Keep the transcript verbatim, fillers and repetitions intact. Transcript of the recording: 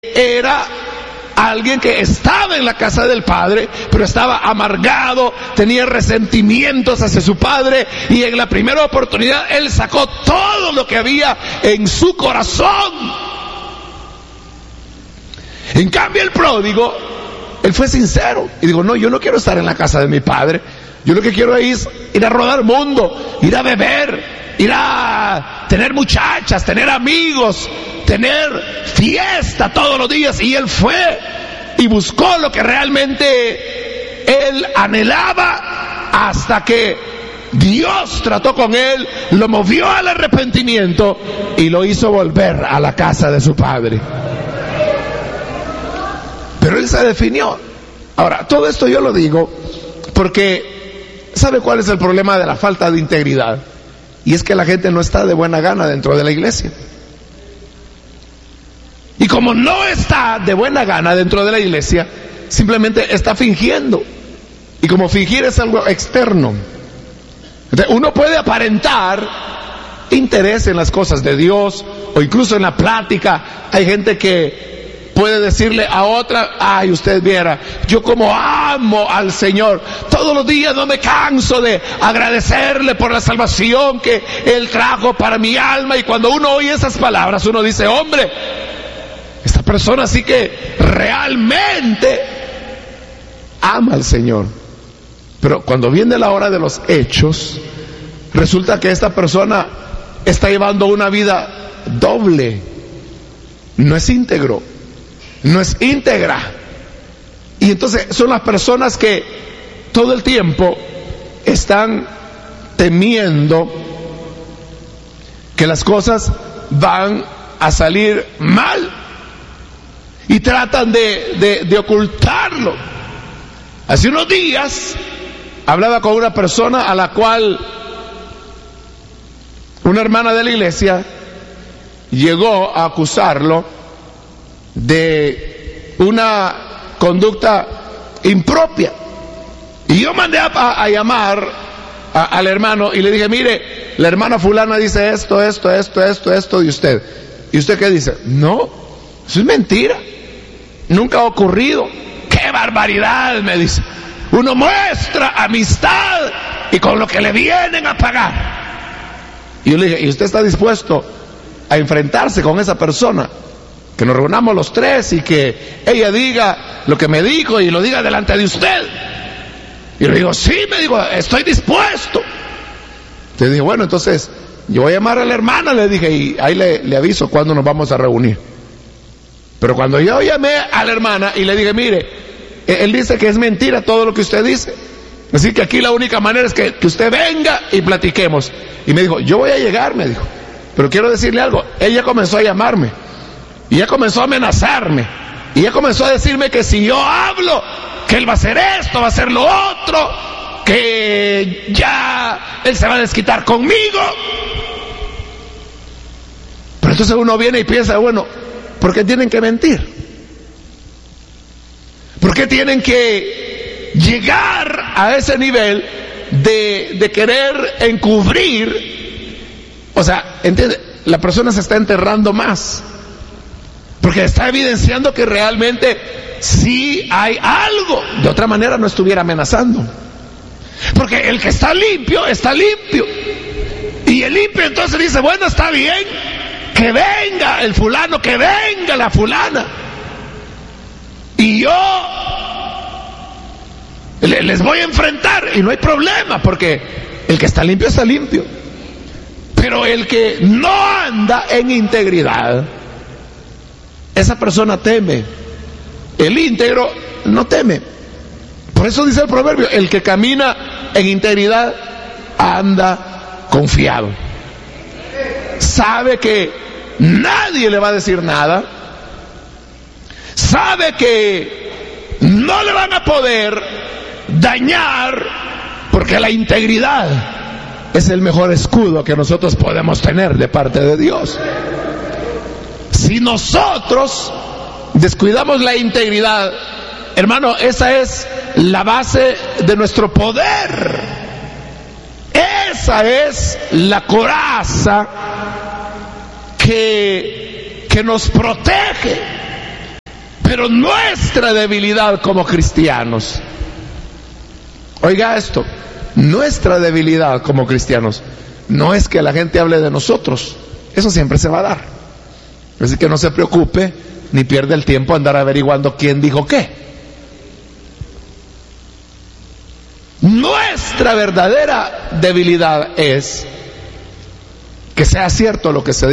era alguien que estaba en la casa del padre, pero estaba amargado, tenía resentimientos hacia su padre, y en la primera oportunidad él sacó todo lo que había en su corazón. En cambio el pródigo, él fue sincero y dijo: no, yo no quiero estar en la casa de mi padre, yo lo que quiero es ir a rodar mundo, ir a beber, ir a tener muchachas, tener amigos, tener fiesta todos los días. Y él fue y buscó lo que realmente él anhelaba, hasta que Dios trató con él, lo movió al arrepentimiento y lo hizo volver a la casa de su padre. Pero él se definió. Ahora, todo esto yo lo digo porque ¿sabe cuál es el problema de la falta de integridad? Y es que la gente no está de buena gana dentro de la iglesia. Y como no está de buena gana dentro de la iglesia, simplemente está fingiendo. Y como fingir es algo externo, entonces uno puede aparentar interés en las cosas de Dios, o incluso en la plática. Hay gente que puede decirle a otra: ay, usted viera, yo como amo al Señor, todos los días no me canso de agradecerle por la salvación que Él trajo para mi alma. Y cuando uno oye esas palabras, uno dice: hombre, esta persona sí que realmente ama al Señor. Pero cuando viene la hora de los hechos, resulta que esta persona está llevando una vida doble. No es íntegro, no es íntegra. Y entonces son las personas que todo el tiempo están temiendo que las cosas van a salir mal y tratan de, de, de ocultarlo. Hace unos días hablaba con una persona a la cual una hermana de la iglesia llegó a acusarlo de una conducta impropia. Y yo mandé a, a, a llamar a, al hermano y le dije: mire, la hermana fulana dice esto, esto, esto, esto, esto de usted. ¿Y usted qué dice? No, eso es mentira, nunca ha ocurrido. ¡Qué barbaridad!, me dice. Uno muestra amistad y con lo que le vienen a pagar. Y yo le dije: ¿y usted está dispuesto a enfrentarse con esa persona? Que nos reunamos los tres y que ella diga lo que me dijo y lo diga delante de usted. Y le digo: sí, me digo, estoy dispuesto. Le dije: bueno, entonces yo voy a llamar a la hermana, le dije, y ahí le, le aviso cuándo nos vamos a reunir. Pero cuando yo llamé a la hermana y le dije: mire, él dice que es mentira todo lo que usted dice, así que aquí la única manera es que, que usted venga y platiquemos. Y me dijo: yo voy a llegar, me dijo, pero quiero decirle algo. Ella comenzó a llamarme y ella comenzó a amenazarme y ella comenzó a decirme que si yo hablo, que él va a hacer esto, va a hacer lo otro, que ya él se va a desquitar conmigo. Pero entonces uno viene y piensa: bueno, ¿por qué tienen que mentir? ¿Por qué tienen que llegar a ese nivel de, de querer encubrir? O sea, ¿entiende? La persona se está enterrando más, porque está evidenciando que realmente sí hay algo. De otra manera no estuviera amenazando. Porque el que está limpio, está limpio. Y el limpio entonces dice: bueno, está bien, que venga el fulano, que venga la fulana, y yo les voy a enfrentar y no hay problema, porque el que está limpio está limpio. Pero el que no anda en integridad, esa persona teme. El íntegro no teme. Por eso dice el proverbio: el que camina en integridad anda confiado. Sabe que nadie le va a decir nada, sabe que no le van a poder dañar, porque la integridad es el mejor escudo que nosotros podemos tener de parte de Dios. Si nosotros descuidamos la integridad, hermano, esa es la base de nuestro poder. Esa es la coraza que, que nos protege. Pero nuestra debilidad como cristianos, oiga esto, nuestra debilidad como cristianos no es que la gente hable de nosotros, eso siempre se va a dar. Así que no se preocupe ni pierda el tiempo andar averiguando quién dijo qué. Nuestra verdadera debilidad es que sea cierto lo que se dice.